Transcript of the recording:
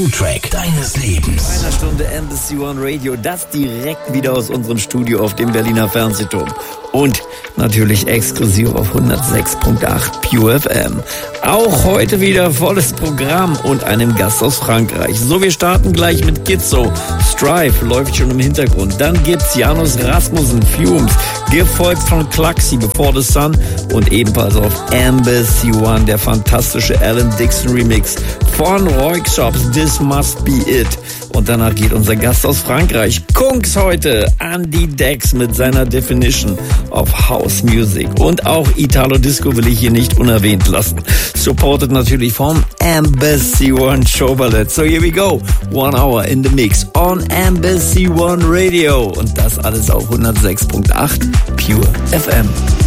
Track deines Lebens. Einer Stunde Embassy One Radio, das direkt wieder aus unserem Studio auf dem Berliner Fernsehturm. Und natürlich exklusiv auf 106.8 Pure FM. Auch heute wieder volles Programm und einem Gast aus Frankreich. So, wir starten gleich mit Gizzo. Strife läuft schon im Hintergrund. Dann gibt's Janus Rasmussen, Fumes, gefolgt von Klaxi, Before the Sun und ebenfalls auf Embassy One der fantastische Alan Dixon Remix von Roykshops, This Must Be It. Und danach geht unser Gast aus Frankreich, Kungs heute, an die Decks mit seiner Definition of House Music. Und auch Italo Disco will ich hier nicht unerwähnt lassen. Supported natürlich vom Embassy One Show Ballett. So here we go. 1 hour in the mix on Embassy One Radio. Und das alles auf 106.8 Pure FM.